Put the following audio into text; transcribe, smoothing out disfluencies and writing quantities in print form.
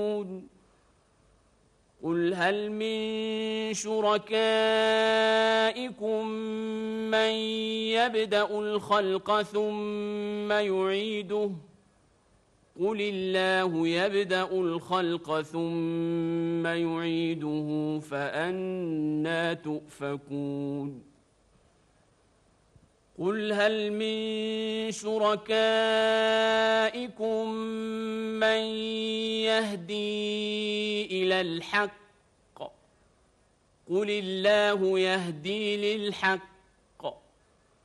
قل هل من شركائكم من يبدأ الخلق ثم يعيده قل الله يبدأ الخلق ثم يعيده فأنى تؤفكون قل هل من شركائكم من يهدي إلى الحق قل الله يهدي للحق